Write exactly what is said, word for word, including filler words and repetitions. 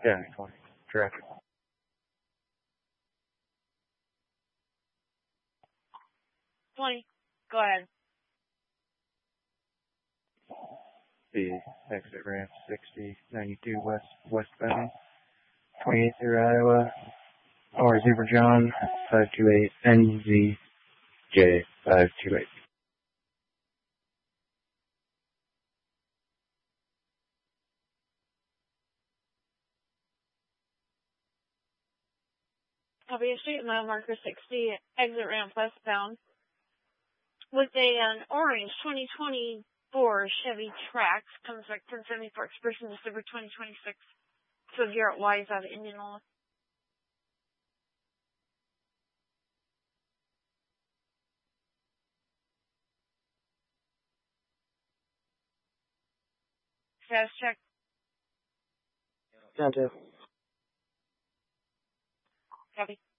Yeah, twenty. Traffic. twenty. Go ahead. The exit ramp sixty ninety-two west westbound. twenty-eight through Iowa. Or Zebra John five two eight N Z J five two eight. Copy Street, mile marker sixty, exit ramp westbound, with a, an orange twenty twenty-four Chevy Trax, comes back ten seventy-four expression December twenty twenty-six. So Garrett Wise out of Indianola. Status check. Down to. Copy.